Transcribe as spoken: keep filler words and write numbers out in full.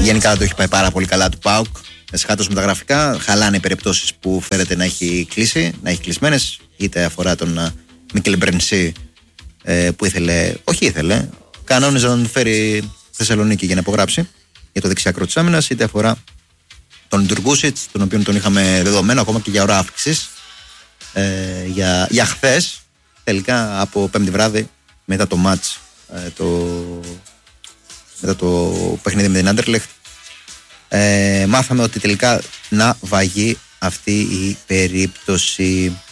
Γενικά το έχει πάει πάρα πολύ καλά του ΠΑΟΚ. Εσχάτως με τα γραφικά, χαλάνε οι περιπτώσεις που φέρεται να έχει κλείσει, να έχει κλεισμένες, είτε αφορά τον Μίκελ Μπρενσί ε, που ήθελε, όχι ήθελε, κανόνιζε να τον φέρει Θεσσαλονίκη για να υπογράψει για το δεξιάκρο της άμυνας, είτε αφορά τον Ντουργκούσιτς, τον οποίο τον είχαμε δεδομένο ακόμα και για ώρα αύξησης ε, για, για χθες, τελικά από πέμπτη βράδυ μετά το μάτς, ε, το, μετά το παιχνίδι με την Άντερλεχτ. Ε, μάθαμε ότι τελικά να βαγεί αυτή η περίπτωση.